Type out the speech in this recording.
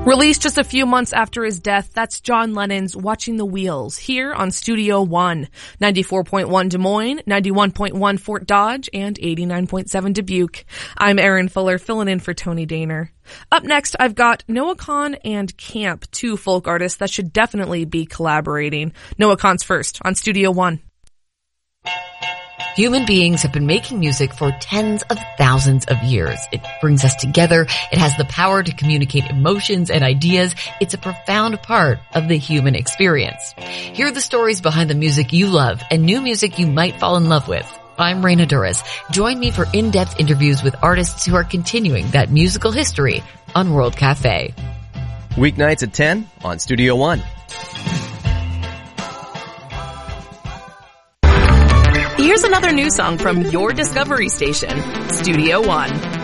Released just a few months after his death, that's John Lennon's Watching the Wheels, here on Studio One, 94.1 Des Moines, 91.1 Fort Dodge, and 89.7 Dubuque. I'm Erin Fuller, filling in for Tony Daner. Up next, I've got Noah Kahan and Camp, two folk artists that should definitely be collaborating. Noah Kahan's first, on Studio One. Human beings have been making music for tens of thousands of years. It brings us together. It has the power to communicate emotions and ideas. It's a profound part of the human experience. Hear the stories behind the music you love and new music you might fall in love with. I'm Raina Duras. Join me for in-depth interviews with artists who are continuing that musical history on World Cafe. Weeknights at 10 on Studio One. Here's another new song from your Discovery station, Studio One.